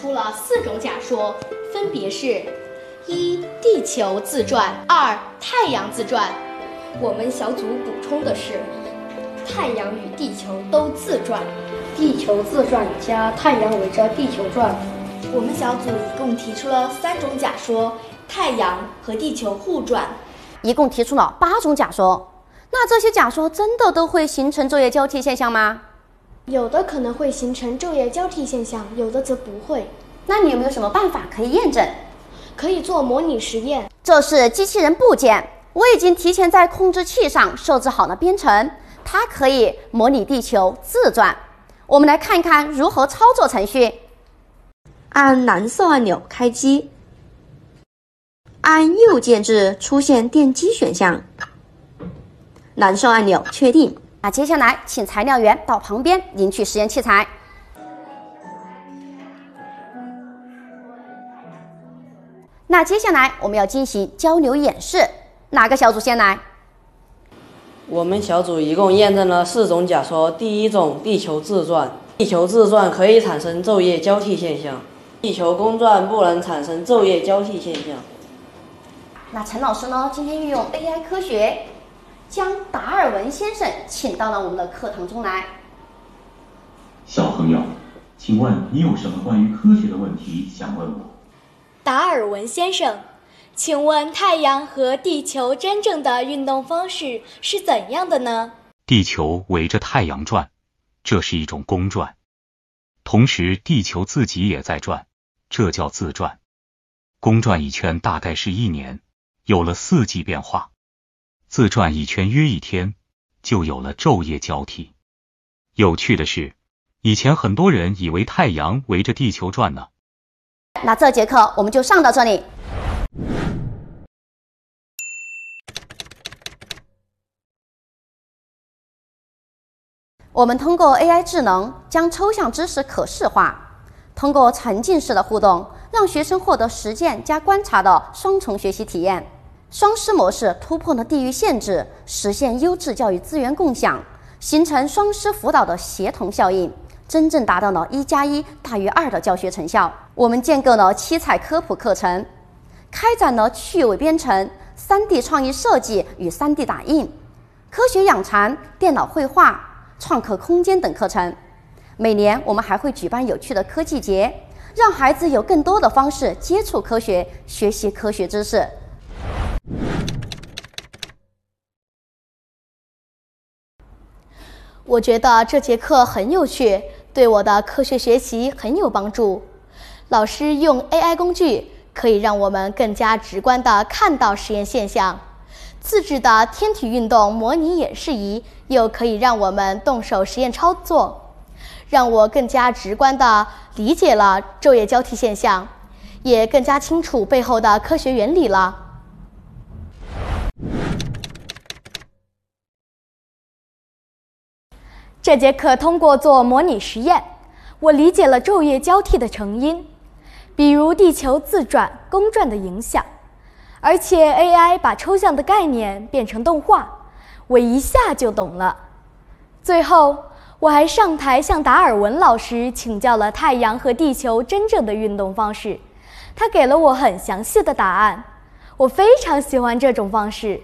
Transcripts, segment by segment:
出了4种假说，分别是：一、地球自转；二、太阳自转。 我们小组补充的是，太阳与地球都自转， 地球自转加太阳围着地球转。 我们小组一共提出了3种假说，太阳和地球互转， 一共提出了8种假说。那这些假说真的都会形成昼夜交替现象吗？ 有的可能会形成昼夜交替现象，有的则不会。 那你有没有什么办法可以验证？ 可以做模拟实验。 这是机器人部件，我已经提前在控制器上设置好了编程，它可以模拟地球自转。我们来看一看如何操作程序。 按蓝色按钮开机，按右键至出现电机选项，蓝色按钮确定。 那接下来请材料员到旁边领取实验器材。那接下来我们要进行交流演示，哪个小组先来？ 我们小组一共验证了4种假说。第一种，地球自转，地球自转可以产生昼夜交替现象，地球公转不能产生昼夜交替现象。 那陈老师呢，今天运用 AI 科学，将达尔文先生请到了我们的课堂中来。 小朋友，请问你有什么关于科学的问题想问我？ 达尔文先生，请问太阳和地球真正的运动方式是怎样的呢？ 地球围着太阳转，这是一种公转。同时地球自己也在转，这叫自转。公转一圈大概是1年，有了4季变化。自转一圈约1天，就有了昼夜交替。有趣的是，以前很多人以为太阳围着地球转呢。 那这节课我们就上到这里。我们通过 AI 智能将抽象知识可视化，通过沉浸式的互动，让学生获得实践加观察的双重学习体验。双师模式突破了地域限制，实现优质教育资源共享，形成双师辅导的协同效应，真正达到了1+1大于2的教学成效。我们建构了7彩科普课程，开展了趣味编程、3D 创意设计与3D 打印、科学养蚕、电脑绘画、创客空间等课程。每年我们还会举办有趣的科技节，让孩子有更多的方式接触科学，学习科学知识。 我觉得这节课很有趣，对我的科学学习很有帮助。老师用 AI 工具，可以让我们更加直观地看到实验现象。自制的天体运动模拟演示仪又可以让我们动手实验操作，让我更加直观地理解了昼夜交替现象，也更加清楚背后的科学原理了。这节课通过做模拟实验，我理解了昼夜交替的成因，比如地球自转、公转的影响。而且 AI 把抽象的概念变成动画，我一下就懂了。最后，我还上台向达尔文老师请教了太阳和地球真正的运动方式，他给了我很详细的答案，我非常喜欢这种方式。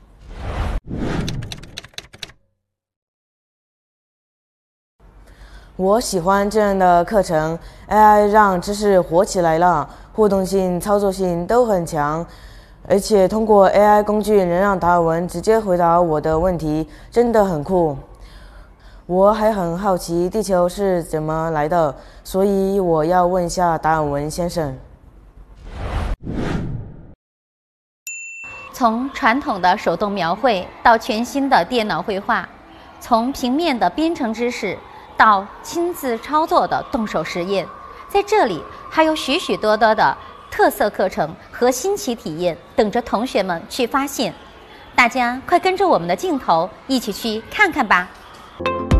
我喜欢这样的课程 ，AI 让知识活起来了，互动性、操作性都很强，而且通过 AI 工具能让达尔文直接回答我的问题，真的很酷。我还很好奇地球是怎么来的，所以我要问一下达尔文先生。 从传统的手动描绘到全新的电脑绘画，从平面的编程知识到亲自操作的动手实验，在这里还有许许多多的特色课程和新奇体验等着同学们去发现。大家快跟着我们的镜头一起去看看吧。